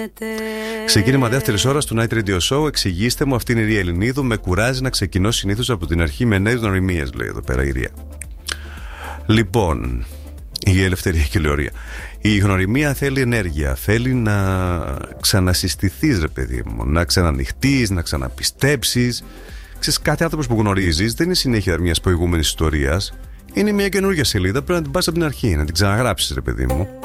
γίνεται. Ξεκίνημα δεύτερης ώρας του Night Radio Show. Εξηγήστε μου, αυτή είναι η Ρία Ελληνίδου. Με κουράζει να ξεκινώ συνήθως από την αρχή με νέες γνωριμίες, λέει εδώ πέρα η Ρία. Λοιπόν, η Ελευθερία και η Λεωρία. Η γνωριμία θέλει ενέργεια. Θέλει να ξανασυστηθείς, ρε παιδί μου. Να ξανανυχτείς, να ξαναπιστέψεις. Ξέρεις, κάθε άνθρωπος που γνωρίζεις δεν είναι συνέχεια μιας προηγούμενης ιστορίας. Είναι μια καινούργια σελίδα. Πρέπει να την πας από την αρχή, να την ξαναγράψεις, ρε παιδί μου.